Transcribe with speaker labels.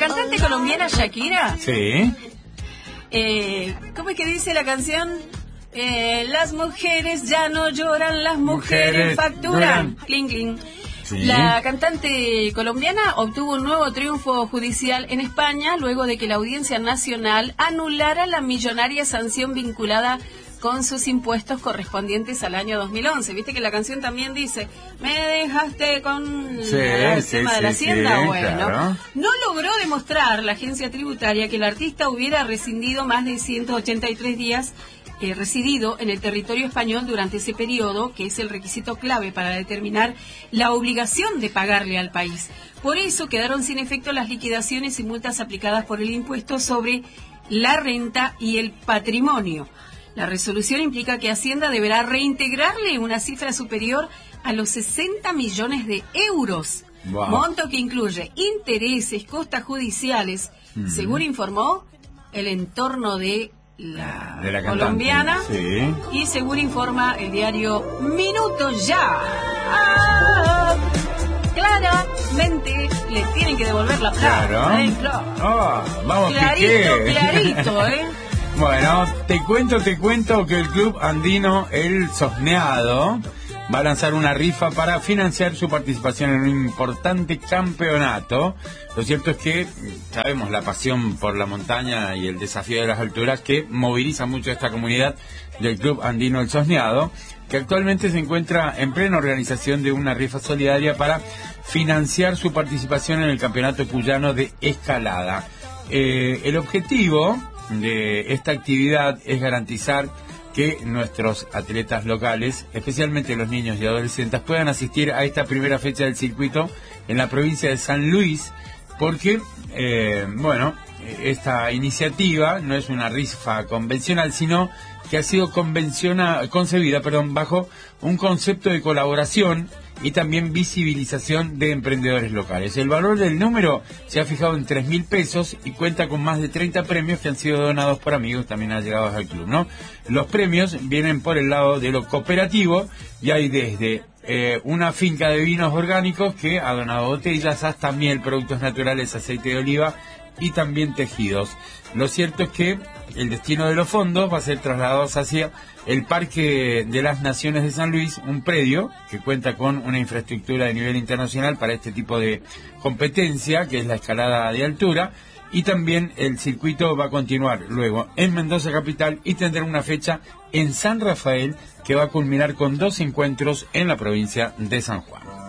Speaker 1: cantante colombiana Shakira.
Speaker 2: Sí.
Speaker 1: ¿Cómo es que dice la canción? Las mujeres ya no lloran, las mujeres facturan. Cling, cling.
Speaker 2: Sí.
Speaker 1: La cantante colombiana obtuvo un nuevo triunfo judicial en España luego de que la Audiencia Nacional anulara la millonaria sanción vinculada con sus impuestos correspondientes al año 2011. Viste que la canción también dice, me dejaste con el tema de la hacienda. Bueno,
Speaker 2: claro.
Speaker 1: No logró demostrar la agencia tributaria que el artista hubiera rescindido más de 183 días residido en el territorio español durante ese periodo, que es el requisito clave para determinar la obligación de pagarle al país. Por eso quedaron sin efecto las liquidaciones y multas aplicadas por el impuesto sobre la renta y el patrimonio. La resolución implica que Hacienda deberá reintegrarle una cifra superior a los 60 millones de euros, monto que incluye intereses, costas judiciales, según informó el entorno de la colombiana,
Speaker 2: sí.
Speaker 1: Y según informa el diario Minuto Ya. Claramente le tienen que devolver la plata.
Speaker 2: Claro.
Speaker 1: Claro.
Speaker 2: Vamos,
Speaker 1: Clarito,
Speaker 2: Bueno, te cuento que el Club Andino El Sosneado va a lanzar una rifa para financiar su participación en un importante campeonato. Lo cierto es que sabemos la pasión por la montaña y el desafío de las alturas que moviliza mucho a esta comunidad del Club Andino El Sosneado, que actualmente se encuentra en plena organización de una rifa solidaria para financiar su participación en el Campeonato Cuyano de Escalada. El objetivo de esta actividad es garantizar que nuestros atletas locales, especialmente los niños y adolescentes, puedan asistir a esta primera fecha del circuito en la provincia de San Luis, porque, esta iniciativa no es una rifa convencional, sino que ha sido concebida bajo un concepto de colaboración y también visibilización de emprendedores locales. El valor del número se ha fijado en 3.000 pesos y cuenta con más de 30 premios que han sido donados por amigos también allegados al club, ¿no? Los premios vienen por el lado de lo cooperativo y hay desde una finca de vinos orgánicos que ha donado botellas hasta miel, productos naturales, aceite de oliva y también tejidos. Lo cierto es que el destino de los fondos va a ser trasladados hacia el Parque de las Naciones de San Luis, un predio que cuenta con una infraestructura de nivel internacional para este tipo de competencia, que es la escalada de altura, y también el circuito va a continuar luego en Mendoza capital y tendrá una fecha en San Rafael que va a culminar con 2 encuentros en la provincia de San Juan.